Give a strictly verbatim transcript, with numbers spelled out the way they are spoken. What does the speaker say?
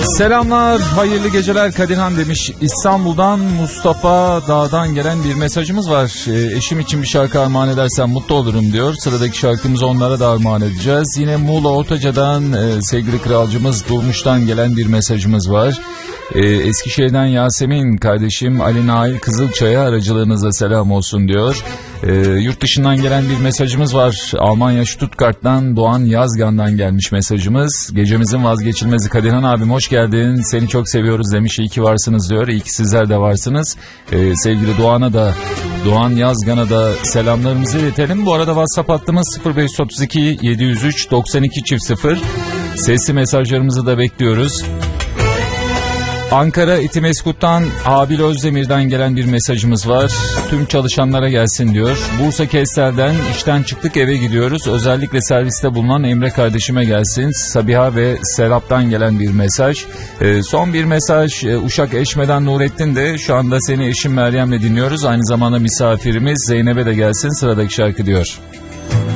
Selamlar, hayırlı geceler Kadirhan demiş. İstanbul'dan Mustafa Dağ'dan gelen bir mesajımız var. E, eşim için bir şarkı armağan edersen mutlu olurum diyor. Sıradaki şarkımızı onlara da armağan edeceğiz. Yine Muğla Ortaca'dan e, sevgili kralcımız Durmuş'tan gelen bir mesajımız var. E, Eskişehir'den Yasemin kardeşim Ali Nail Kızılçay'a aracılığınızla selam olsun diyor. E, yurt dışından gelen bir mesajımız var. Almanya Stuttgart'tan Doğan Yazgan'dan gelmiş mesajımız. Gecemizin vazgeçilmezi Kadirhan abim hoş geldin. Seni çok seviyoruz demiş. İyi ki varsınız diyor. İyi ki sizler de varsınız. E, sevgili Doğan'a da Doğan Yazgan'a da selamlarımızı iletelim. Bu arada WhatsApp hattımız sıfır beş otuz iki yedi yüz üç doksan iki sıfır. Sesli mesajlarımızı da bekliyoruz. Ankara İtimeskut'tan Habil Özdemir'den gelen bir mesajımız var. Tüm çalışanlara gelsin diyor. Bursa Kestel'den işten çıktık eve gidiyoruz. Özellikle serviste bulunan Emre kardeşime gelsin. Sabiha ve Serap'tan gelen bir mesaj. Ee, son bir mesaj e, Uşak Eşme'den Nurettin de şu anda seni eşim Meryem'le dinliyoruz. Aynı zamanda misafirimiz Zeynep'e de gelsin sıradaki şarkı diyor.